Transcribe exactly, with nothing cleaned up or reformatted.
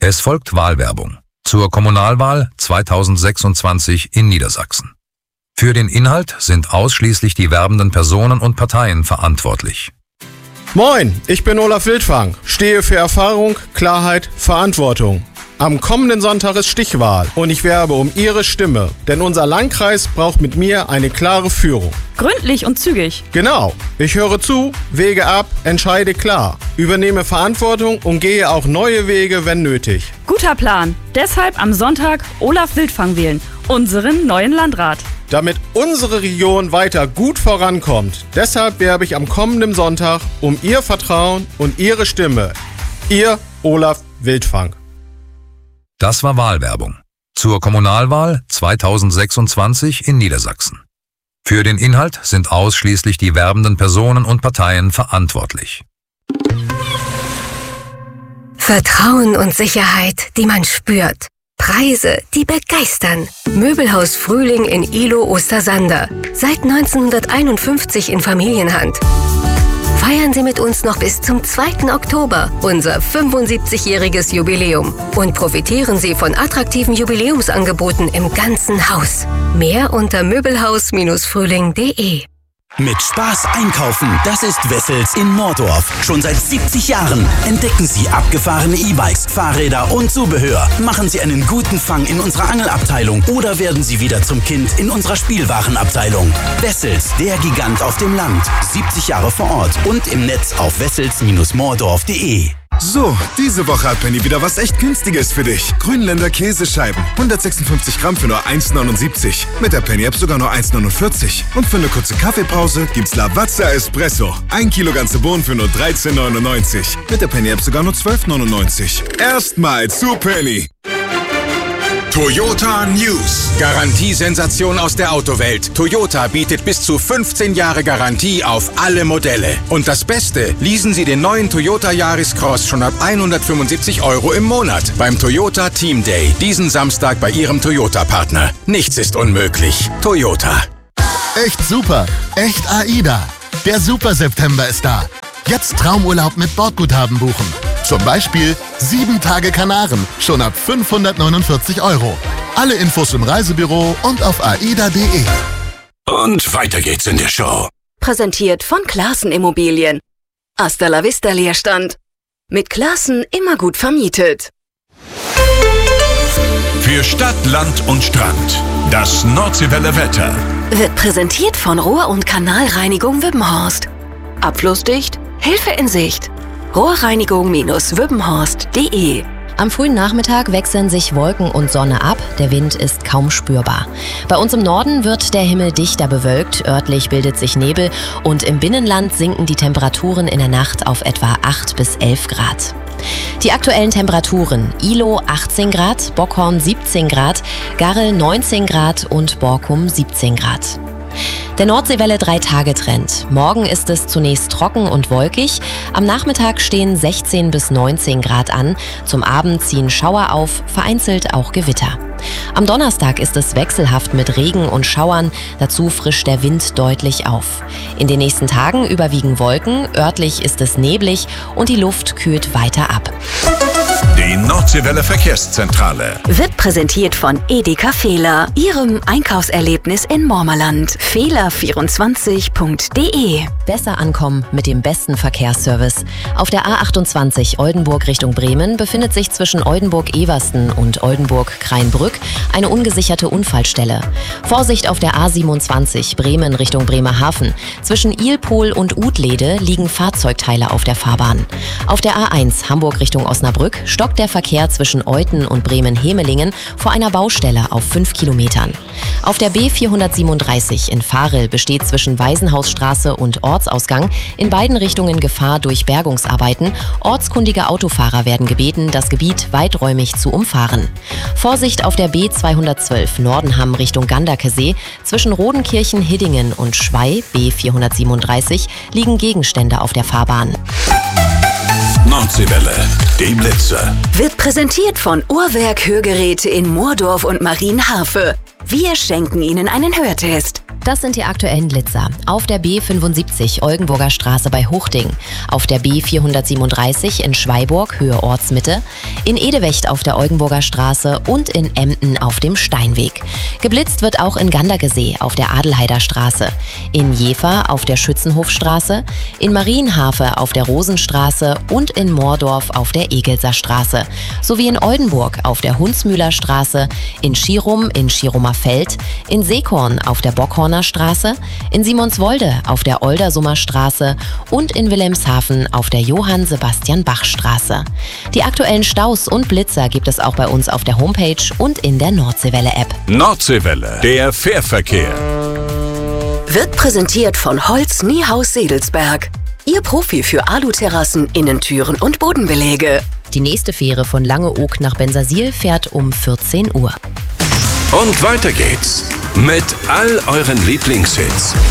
Es folgt Wahlwerbung zur Kommunalwahl zweitausendsechsundzwanzig in Niedersachsen. Für den Inhalt sind ausschließlich die werbenden Personen und Parteien verantwortlich. Moin, ich bin Olaf Wildfang, stehe für Erfahrung, Klarheit, Verantwortung. Am kommenden Sonntag ist Stichwahl und ich werbe um Ihre Stimme, denn unser Landkreis braucht mit mir eine klare Führung. Gründlich und zügig. Genau, ich höre zu, wege ab, entscheide klar, übernehme Verantwortung und gehe auch neue Wege, wenn nötig. Guter Plan. Deshalb am Sonntag Olaf Wildfang wählen, unseren neuen Landrat. Damit unsere Region weiter gut vorankommt, deshalb werbe ich am kommenden Sonntag um Ihr Vertrauen und Ihre Stimme. Ihr Olaf Wildfang. Das war Wahlwerbung zur Kommunalwahl zweitausendsechsundzwanzig in Niedersachsen. Für den Inhalt sind ausschließlich die werbenden Personen und Parteien verantwortlich. Vertrauen und Sicherheit, die man spürt. Preise, die begeistern. Möbelhaus Frühling in Ihlow Ostersander. Seit neunzehnhunderteinundfünfzig in Familienhand. Feiern Sie mit uns noch bis zum zweiten Oktober unser fünfundsiebzigjähriges Jubiläum und profitieren Sie von attraktiven Jubiläumsangeboten im ganzen Haus. Mehr unter möbelhaus Frühling punkt de. Mit Spaß einkaufen, das ist Wessels in Mordorf. Schon seit siebzig Jahren entdecken Sie abgefahrene E-Bikes, Fahrräder und Zubehör. Machen Sie einen guten Fang in unserer Angelabteilung oder werden Sie wieder zum Kind in unserer Spielwarenabteilung. Wessels, der Gigant auf dem Land. siebzig Jahre vor Ort und im Netz auf wessels Mordorf punkt de. So, diese Woche hat Penny wieder was echt Günstiges für dich. Grünländer Käsescheiben, hundertsechsundfünfzig Gramm für nur eins neunundsiebzig. Mit der Penny-App sogar nur eins neunundvierzig. Und für eine kurze Kaffeepause gibt's Lavazza Espresso. Ein Kilo ganze Bohnen für nur dreizehn neunundneunzig. Mit der Penny-App sogar nur zwölf neunundneunzig. Erstmal zu Penny. Toyota News. Garantiesensation aus der Autowelt. Toyota bietet bis zu fünfzehn Jahre Garantie auf alle Modelle. Und das Beste, leasen Sie den neuen Toyota Yaris Cross schon ab hundertfünfundsiebzig Euro im Monat beim Toyota Team Day. Diesen Samstag bei Ihrem Toyota-Partner. Nichts ist unmöglich. Toyota. Echt super. Echt AIDA. Der Super September ist da. Jetzt Traumurlaub mit Bordguthaben buchen. Zum Beispiel sieben Tage Kanaren, schon ab fünfhundertneunundvierzig Euro. Alle Infos im Reisebüro und auf aida punkt de. Und weiter geht's in der Show. Präsentiert von Classen Immobilien. Hasta la vista Leerstand. Mit Classen immer gut vermietet. Für Stadt, Land und Strand. Das Nordseewelle Wetter. Wird präsentiert von Rohr- und Kanalreinigung Wippenhorst. Abflussdicht, Hilfe in Sicht. Rohrreinigung Wippenhorst punkt de. Am frühen Nachmittag wechseln sich Wolken und Sonne ab, der Wind ist kaum spürbar. Bei uns im Norden wird der Himmel dichter bewölkt, örtlich bildet sich Nebel und im Binnenland sinken die Temperaturen in der Nacht auf etwa acht bis elf Grad. Die aktuellen Temperaturen: Ihlow achtzehn Grad, Bockhorn siebzehn Grad, Garrel neunzehn Grad und Borkum siebzehn Grad. Der Nordseewelle drei Tage Trend. Morgen ist es zunächst trocken und wolkig. Am Nachmittag stehen sechzehn bis neunzehn Grad an. Zum Abend ziehen Schauer auf, vereinzelt auch Gewitter. Am Donnerstag ist es wechselhaft mit Regen und Schauern. Dazu frischt der Wind deutlich auf. In den nächsten Tagen überwiegen Wolken. Örtlich ist es neblig und die Luft kühlt weiter ab. Die Nordseewelle Verkehrszentrale Wird präsentiert von Edeka Fehler, Ihrem Einkaufserlebnis in Mormerland. Fehler vierundzwanzig punkt de. Besser ankommen mit dem besten Verkehrsservice. Auf der A achtundzwanzig Oldenburg Richtung Bremen befindet sich zwischen Oldenburg-Eversten und Oldenburg-Kreinbrück eine ungesicherte Unfallstelle. Vorsicht auf der A siebenundzwanzig Bremen Richtung Bremerhaven. Zwischen Ilpol und Utlede liegen Fahrzeugteile auf der Fahrbahn. Auf der A eins Hamburg Richtung Osnabrück stockt der Verkehr zwischen Euthen und Bremen-Hemelingen vor einer Baustelle auf fünf Kilometern. Auf der B vierhundertsiebenunddreißig in Varel besteht zwischen Waisenhausstraße und Ortsausgang in beiden Richtungen Gefahr durch Bergungsarbeiten. Ortskundige Autofahrer werden gebeten, das Gebiet weiträumig zu umfahren. Vorsicht auf der B zweihundertzwölf Nordenham Richtung Ganderkesee. Zwischen Rodenkirchen, Hiddingen und Schwey B vierhundertsiebenunddreißig liegen Gegenstände auf der Fahrbahn. Nordseewelle, die Blitze. Wird präsentiert von Uhrwerk Hörgeräte in Moordorf und Marienharfe. Wir schenken Ihnen einen Hörtest. Das sind die aktuellen Blitzer. Auf der B fünfundsiebzig Oldenburger Straße bei Huchting, auf der B vierhundertsiebenunddreißig in Schweiburg, Höhe Ortsmitte, in Edewecht auf der Oldenburger Straße und in Emden auf dem Steinweg. Geblitzt wird auch in Gandergesee auf der Adelheider Straße, in Jever auf der Schützenhofstraße, in Marienhafe auf der Rosenstraße und in Moordorf auf der Egelser Straße, sowie in Oldenburg auf der Hunsmühler Straße, in Schirum in Schirumer Feld, in Seekorn auf der Bockhorner Straße, in Simonswolde auf der Oldersummer Straße und in Wilhelmshaven auf der Johann-Sebastian-Bach-Straße. Die aktuellen Staus und Blitzer gibt es auch bei uns auf der Homepage und in der Nordseewelle-App. Nordseewelle, der Fährverkehr. Wird präsentiert von Holz Niehaus Sedelsberg. Ihr Profi für Aluterrassen, Innentüren und Bodenbelege. Die nächste Fähre von Langeoog nach Bensersiel fährt um vierzehn Uhr. Und weiter geht's mit all euren Lieblingshits.